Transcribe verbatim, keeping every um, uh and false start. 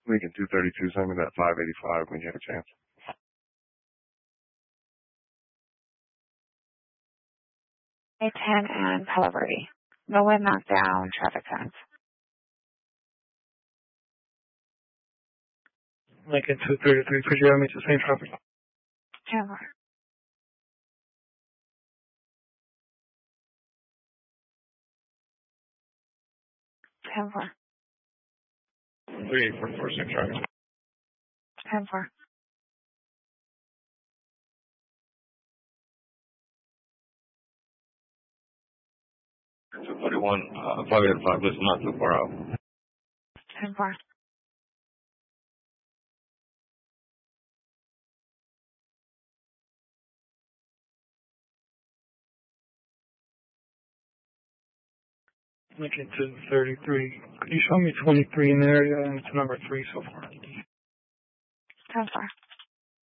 Lincoln two thirty-two, send me that five eighty-five when you have a chance. A ten and Palo Verde. No wind knockdown, traffic signs. Lincoln two thirty-three, could you have me to same traffic? ten four. ten four. three eight four four, same traffic. ten four. two forty-one, uh, five eighty-five, listen, not too far out. ten four. Lincoln two thirty-three, could you show me twenty-three in the area, and it's number three so far? ten four.